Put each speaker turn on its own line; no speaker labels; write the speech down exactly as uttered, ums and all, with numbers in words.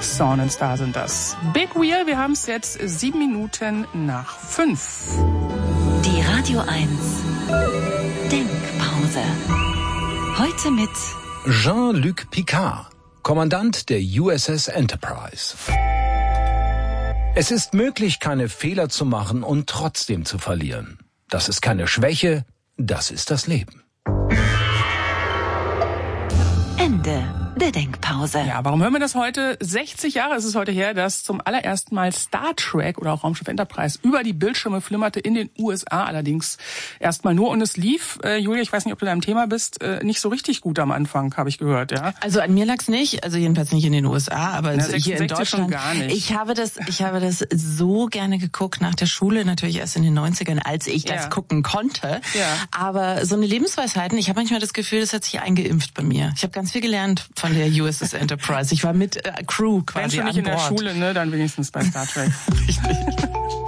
Sun and Star sind das. Big Wheel, wir haben es jetzt sieben Minuten nach fünf.
Die Radio eins Denkpause. Heute mit
Jean-Luc Picard, Kommandant der U S S Enterprise. Es ist möglich, keine Fehler zu machen und trotzdem zu verlieren. Das ist keine Schwäche, das ist das Leben.
Ende der Denkpause.
Ja, warum hören wir das heute? sechzig Jahre ist es heute her, dass zum allerersten Mal Star Trek oder auch Raumschiff Enterprise über die Bildschirme flimmerte in den U S A, allerdings erstmal nur und es lief, äh, Julia, ich weiß nicht, ob du da im Thema bist, äh, nicht so richtig gut am Anfang, habe ich gehört, ja.
Also an mir lag's nicht, also jedenfalls nicht in den U S A, aber
Na,
hier in Deutschland
schon gar nicht.
Ich habe das, ich habe das so gerne geguckt nach der Schule, natürlich erst in den neunzigern, als ich das
ja.
gucken konnte.
Ja.
Aber so eine Lebensweisheiten, ich habe manchmal das Gefühl, das hat sich eingeimpft bei mir. Ich habe ganz viel gelernt von der U S S Enterprise. Ich war mit äh, Crew quasi
Wenn schon nicht
an
in
Bord.
der Schule, ne, dann wenigstens bei Star Trek.
Richtig.